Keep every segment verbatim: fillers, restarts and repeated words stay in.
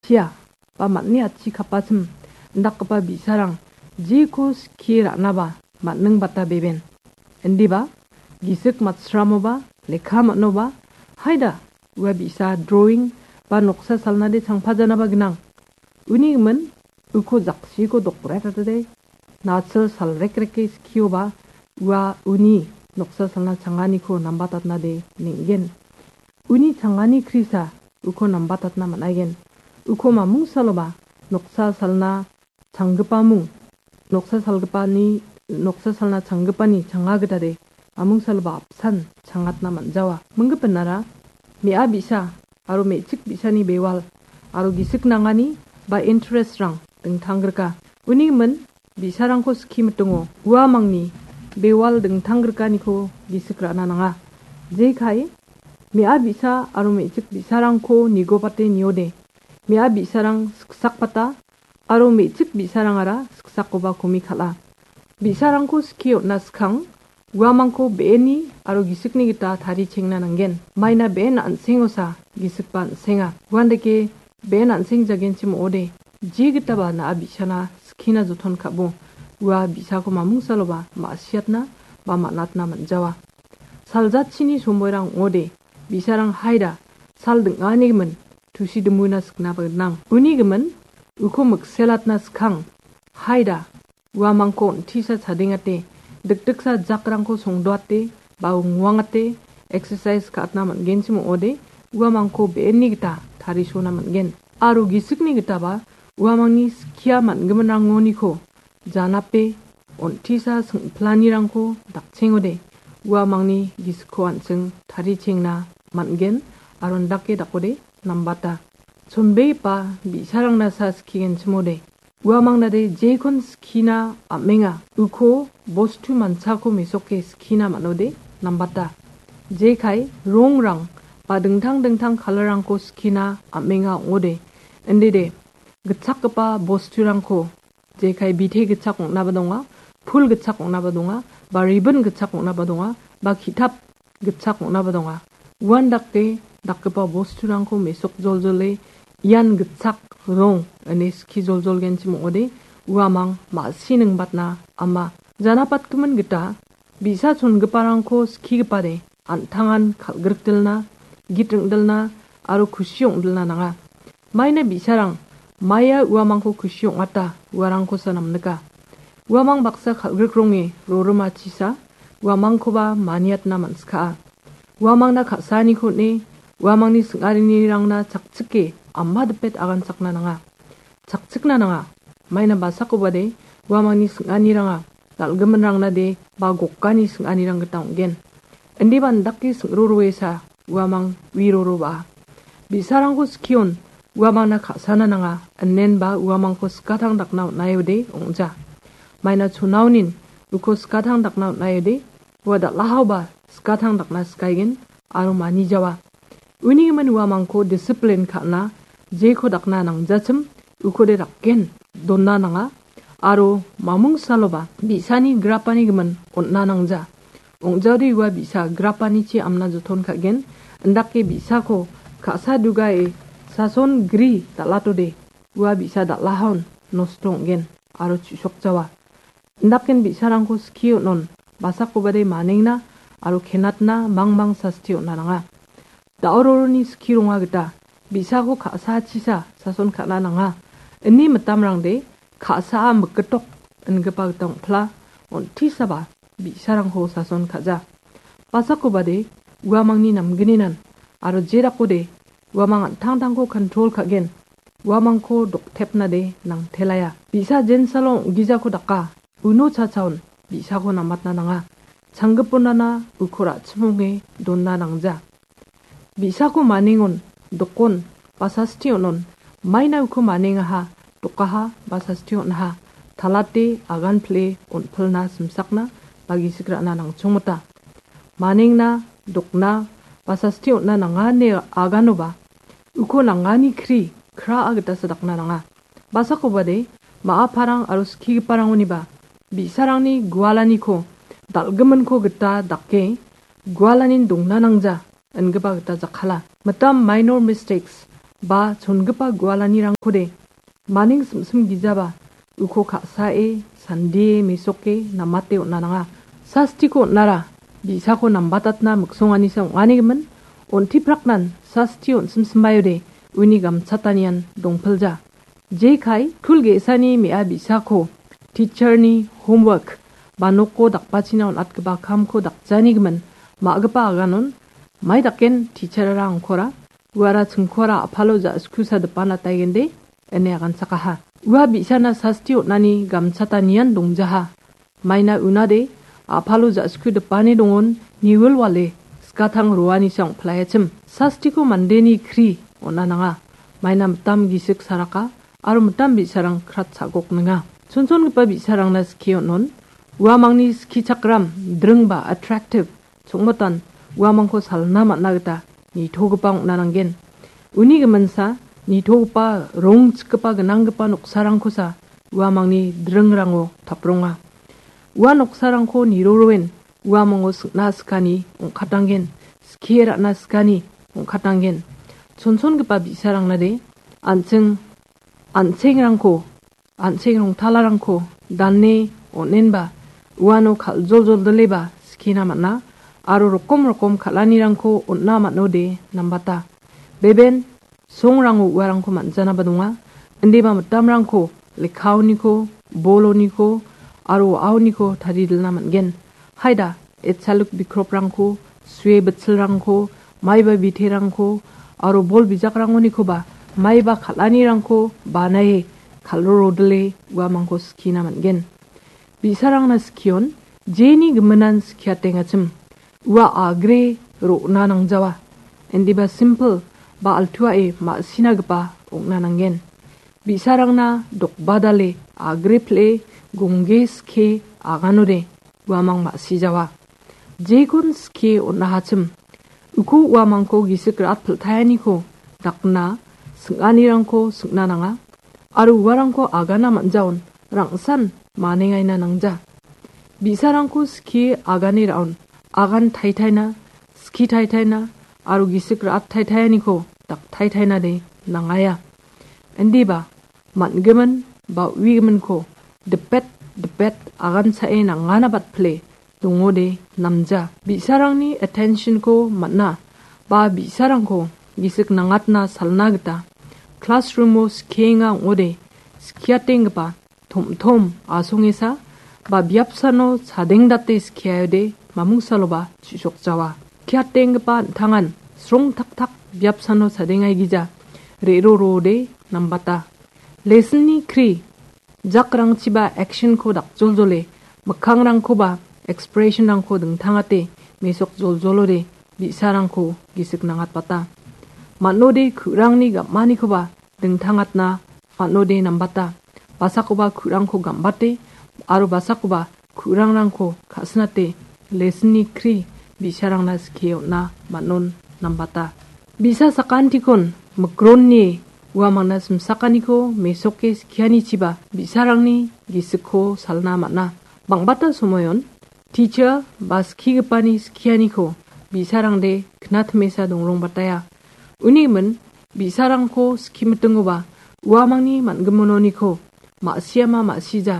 cia ba matni achi kapasem ndakpa bisarang jiko skira naba matneng bata beben. Endiba gisik matsramoba lekha matnoba haida ua bisa drawing ba noksa salnade changpajanaba gnang. Unimen uko jaksiko dokretade natsal salrekreke skioba ua uni noksa salna changaniko nambatatnade ningen. Uni changani krisa uko nambatatna managen. Uko mamung saloba noksa salna changgpamung noksa salgpani noksa salna changgpani changagdade amung saloba apsan changatna manjawa. Menggepenara mea bisa aro mechik bisani bewal aro gisik nangani ba interest rang dengtanggerka. Unimen bisarangko ski metungo ua mangni bewal dengtanggerkaniko gisik rana nanga. Jekai mea bisa aro mechik bisarangko nigopate niode. Mea bisarang sksak pata aro mechik bisarang ara sksakoba komi kala. Bisarangko skio naskang uamangko beeni aro gisikni gita tari chengna nangen. Maina been ansengosa gisikpa ansenga. Wandeke been anseng jagen chimo ode. Ji gita ba na bisana skina joton kabo. Ua bisako mamung saloba maasiatna ba manatna manjawa. Saljachini somboirang ode. Bisarang haida sal denganigemen tusi demuna skna benang. Unigemen uko mekselatna skang haida uamangko ntisa chadengate dekdeksa jakrangko songdoate bau nguangate exercise katna mangen chimo ode uamangko beeni gita tarisona mangen. Aro gisikni gita ba uamangni skia mangemenrangoniko janape ontisa sengplanirangko dakchengode uamangni gisiko anseng tarichengna mangen aro ndake dakode nambata. Chonbeipa bisarangna sa skigen chimode. Uamangnade jekon skina amenga uko bostu manchako mesoke skina manode nambata. Jekai rongrang ba dengtang dengtang kalarangko skina amenga ongode. Endede gechakpa bosturangko jekai bite gechak ongnabadonga, pul gechak ongnabadonga, ba ribbon gechak ongnabadonga, ba kitab gechak ongnabadonga. Uan dakte dakpa bosturangko mesok joljole ian gechak rong ane ski joljol genchi mongode uamang masineng batna ama janapat kemen gita bisa chongeparangko ski gepade antangan kalgerdelna gitrengdelna aro kusyongdelna nanga. Maina bisarang maya uamangko kusyong ata uarangko sanamneka. Uamang baksa kalgerkronge roroma chisa uamangkoba maniatna manska. Uamangna kasaniko ne uamangni singarinirangna chakchike amma depet agan sakna nanga. Chakchikna nanga maina basako bade uamangni singaniranga dalgemenrangna de ba gokkani singanirang getaonggen. Endi bandaki singroroesa uamang wiroro ba. Bisarangko skion uamangna kasana nanga ennen ba uamangko skatang dakna nayode ongja. Maina chunaunin uko skatang dakna nayode wada lahau ba skatang dakna skaigen aro mani jawa. Unigemen uamangko disiplin kana jeko dakna nangjachem ukode rakken donna nanga aro mamung saloba bisani grapani gemen onna nangja. Ongjari ua bisa grapani chi amna joton kagen endake bisako kasa dugae sason gri dalatode ua bisa dalahon nostonggen aro chusok jawa. Endaken bisarangko skio non basako bade manengna aro kenatna mangmang sastio nananga. Daororoni skironga gita bisako kasa chisa sason kana nanga. Eni metamrangde kasa meketok engepa gitang pla ontisaba bisarangko sason kaja. Pasako bade uamangni namgeninan aro jerakode uamang antangtangko kontrol kagen uamangko doktepnade nang telaya. Bisa jensalong gijako daka uno chachaon bisako namatna nanga. 장급본나나 우코라 치몽에 돈나 낭자 비사고 마닝온 dokon basastiyonon maina uko manengaha tokaha basastiyonha talate agan ple onpolna simsakna bagi sigrana nang chongmota manengna dokna basastiyonna nangane aganoba uko nangani kri kra agata sadakna nanga basako bade maaparang arus kigiparang uniba bisarangni gualaniko dalgemenko geta dakke gualanin dongna nangja engeba geta jakhala matam minor mistakes 바 존급바 구알라니랑코데 마닝 숨숨 기자바 우코 가사에 산디에 미소케 남마테 온나나가 사스티코 온나라 비사코 남바tat나 묵송아니성 와니금은 온티프락난 사스티 온숨숨바요데 우니감 차타니안 동플자 제카이 쿨게사니 미아 비사코 티처니 홈워크 바노코 닥바치나 온 atgaba kam코 닥자니금은 마그바 아가논 마이 닥겐 티처라라 앙코라 우아라 증코라 아팔로자 스쿠사 드파나 따이겐데 에네 아간 사카하 우아 비사나 사스티 온나니 감차타니안 동자하 마이나 우나데 아팔로자 스쿠 드파니 동온 니월왈레 스카탕 로아니성 플라야침 사스티코 만데니 크리 온나나가 마이나 무땀 기식 사라카 아루 무땀 비사랑 크랏 사곡능아 촌촌급바 비사랑나 스키온논 우아망니 스키 차크람 드릉바 attractive 종모딴 우아망코 살나 만나겠다 니 도급방 나난겐 우니그만사 니 도급바 롱 츠급바 근앙급바 녹사랑코사 우아망니 드릉랑오 답롱아 우아 녹사랑코 니로로엔 우아망오 스나 스카니 옹카당겐 스키에라나 스카니 옹카당겐 촌촌급바 비사랑나데 안층 안챙랑코 안챙롱 탈라랑코 단네 오넨바 우아노 칼졸졸들레바 스키나 만나 아로 로꼼로꼼 칼라니랑코 온나 만노데 남바타 베벤 송랑오 우아랑코 만자나바동아 엔데바 무땀랑코 레카오니코 볼로니코 아로 아오니코 다리들나 만겐 하이다 에찰룩 비크롭랑코 스웨 베틀랑코 마이바 비테랑코 아로 볼 비작랑오니코바 마이바 칼라니랑코 바나에 칼로로들레 우아망코 스키나 만겐 비사랑나 스키온 제니 금만한 스키아땡아침 우아 아그레 로나낭자와 엔디바 심플 바 알투아에 마시나그바 옥나낭겐 비사랑나 독바달레 아그레 플레 공게 스케 아가노레 우아망 마시자와 제곤 스키 온나하침 우코 우아망코 기스크랏 플타야니코 닥나 승아니랑코 승나낭아 아루 우아랑코 아가나 만자온 랑산 마냉아이나 낭자 비사랑코 스키 아가니라온 아간 타이타이나 스키 타이타이나 아루 기스크랏 타이타이니코 딱 타이타이나데 낭아야 엔디바 만금은 바 위금은코 드펫 드펫 아간 차에 낭아나밭 플레 동호데 남자 비사랑니 attention코 만나 바 비사랑코 기스크 낭앗나 살나그다 클래스룸모 스키잉아 오데 스키아땡그바 톰톰 아송에사 바 비압사노 자댕다떼 스키아요데 마뭉살로바 주족자와 키아땡그바 당한 스롱탁탁 비압사노 자댕아이 기자 레로로데 남바타 레슨니 크리 작랑치바 액션코 닥졸졸레 막캉랑코바 엑스프레션랑코 등탕아떼 메속 졸졸로데 비사랑코 기슥 낭앗바타 만노데 그랑니 gam마니코바 등탕았나 만노데 남바타 바사코바 그랑코 gam바테 아루 바사코바 그랑랑코 가스나테 레슨니 크리 비샤랑나 스케오나 만논 남바타 비사 사칸티콘 먹그론니 우아망나 숨사카니코 메소케 스키아니치바 비사랑니 기스코 살나 만나 방바타 소모연 티처 바스키그파니 스키아니코 비사랑데 그나트메사 동롱바타야 우니문 비사랑코 스키무뜬고바 우아망니 만금모노니코 마시야마 마시자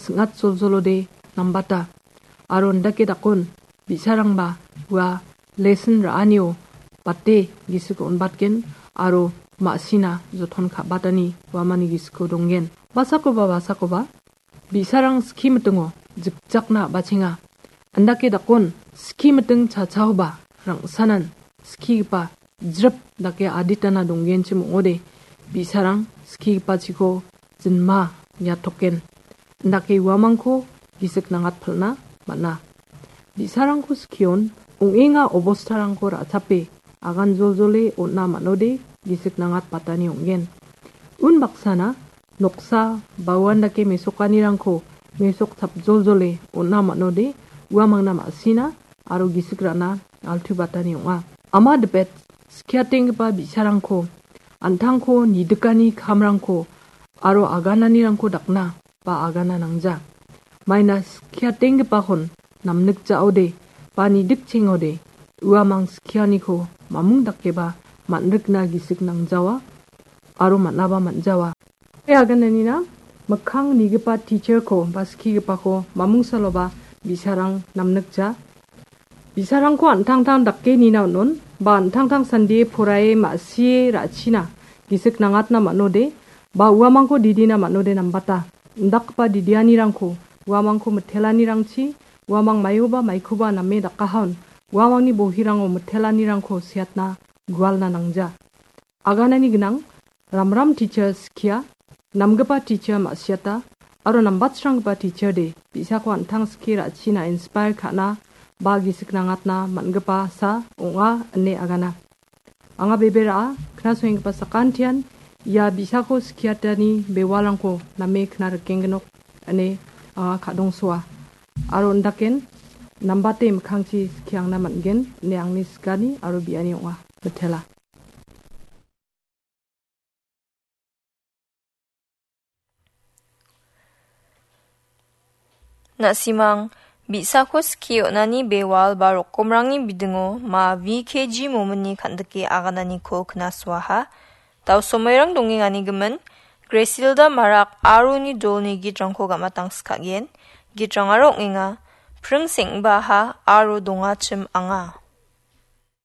승앗솔솔로데 남바타 아론다케 다콘 비사랑바 우아 레슨 라아니오 바테 기스코 온바트겐 아로 마시나 조톤 카바타니 우아마니 기스코 동겐 바사코바 바사코바 비사랑 스키무뜬고 즙작나 바칭아 안다케 다콘 스키무뜬 차차오바 랑사난 스키기바 즈럽 다케 아디타나 동겐치 몽오데 비사랑 스키 빠지고 진마 야토켄 다케 와망코 기색 나gat 팔나 만나 비사랑코 스키온 옹잉아 오보스타랑코 라차페 아간 졸졸레 온나 마노데 기색 나gat 파타니 옹겐 운 박사나 녹사 바완 다케 메소카니랑코 메속 탑 졸졸레 온나 마노데 와망나 마시나 아로 기색라나 알투 바타니 옹아 아마 드벳 스키아땡바 비사랑코 안탕코 니드까니 감랑코 아로 아가나니랑코 닥나 바 아가나 낭자 마이나 스키아땡바혼 남늑자오데 바 니득칭오데 우아망 스키아니코 마뭉닥게바 만륵나 기슥 낭자와 aro matnaba manjawa. Agananina mokhang nigipa teacher ko ba skigipa ko mamungsaloba bisarang namnekja. Bisarangko antang-tang dakke nina non ba antang-tang sandi porae masie rachina gisik nangatna manode ba uamangko didina manode nambata. Ndakpa didianirangko uamangko metelanirangchi uamang mayoba maikoba namme dakkahon uamangni bohirango metelanirangko siatna gualna nangja. Aganani genang ramram teacher skia namgepa teacher maksiata aro nambatsranggepa teacher de bisako antang ski rachina inspire kana bagi siknangatna mangepa sa onga ane agana. Anga bebera kena soenggepa sakantian ya bisako skiatani bewalangko name kena rekenggenok ane anga kadong soa. Aro ndaken nambate mkangchi skiangna mangen ne angni skani aro biani onga betela. Nasimang bisako skio nani bewal barok komrangi bidengo ma V K G momeni kandeki aganani ko kena swaha. Tau somerang dongengani gemen Gracilda marak aruni dolni gitrangko gamatang skagien gitrang arok inga prungsing baha aro dongachim anga.